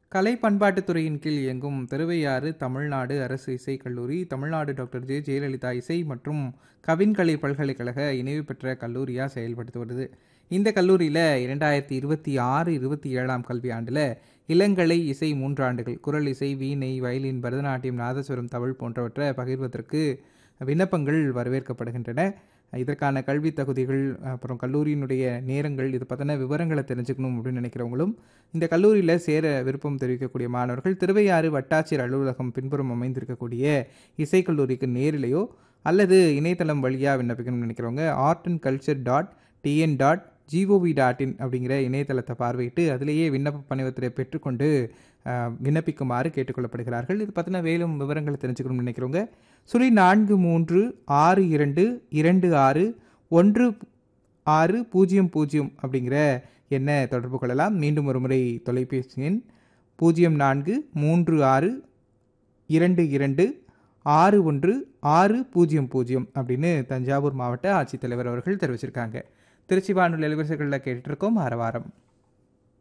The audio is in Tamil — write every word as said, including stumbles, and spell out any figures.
கலை பண்பாட்டுத் துறையின் கீழ் இயங்கும் திருவையாறு தமிழ்நாடு அரசு இசைக் கல்லூரி, தமிழ்நாடு டாக்டர் ஜெ. ஜெயலலிதா இசை மற்றும் கவின்கலை பல்கலைக்கழக இணைவு பெற்ற கல்லூரியா செயல்பட்டு வருது. இந்த கல்லூரியில இரண்டாயிரத்து இருபத்தி ஆறு இருபத்தி ஏழாம் கல்வியாண்டுல இளங்கலை இசை மூன்று ஆண்டுகள், குரல் இசை, வீணை, வயலின், பரதநாட்டியம், நாதசுவரம், தவில் போன்றவற்றை பகிர்வதற்கு விண்ணப்பங்கள் வரவேற்கப்படுகின்றன. இதற்கான கல்வி தகுதிகள், அப்புறம் கல்லூரியினுடைய நேரங்கள், இது பற்றின விவரங்களை தெரிஞ்சுக்கணும் அப்படின்னு நினைக்கிறவங்களும் இந்த கல்லூரியில் சேர விருப்பம் தெரிவிக்கக்கூடிய மாணவர்கள் திருவையாறு வட்டாட்சியர் அலுவலகம் பின்புறம் அமைந்திருக்கக்கூடிய இசைக்கல்லூரிக்கு நேரிலேயோ அல்லது இணையதளம் வழியாக விண்ணப்பிக்கணும்னு நினைக்கிறவங்க art and culture dot TN dot gov dot in அப்படிங்கிற இணையதளத்தை பார்வையிட்டு அதிலேயே விண்ணப்ப படிவத்தை பெற்றுக்கொண்டு விண்ணப்பிக்குமாறு கேட்டுக்கொள்ளப்படுகிறார்கள். இது பற்றின மேலும் விவரங்களை தெரிஞ்சுக்கணும்னு நினைக்கிறவங்க சுழி நான்கு மூன்று ஆறு இரண்டு இரண்டு ஆறு ஒன்று ஆறு பூஜ்ஜியம் பூஜ்ஜியம் அப்படிங்கிற எண்ணை தொடர்பு கொள்ளலாம். மீண்டும் ஒரு முறை தொலைபேசி எண் பூஜ்ஜியம் நான்கு மூன்று ஆறு இரண்டு இரண்டு ஆறு ஒன்று ஆறு பூஜ்ஜியம் பூஜ்ஜியம் அப்படின்னு தஞ்சாவூர் மாவட்ட ஆட்சித்தலைவர் அவர்கள் தெரிவிச்சிருக்காங்க. திருச்சி வானொலி அலைவரிசைகளில் கேட்டுருக்கோம் ஆரவாரம்.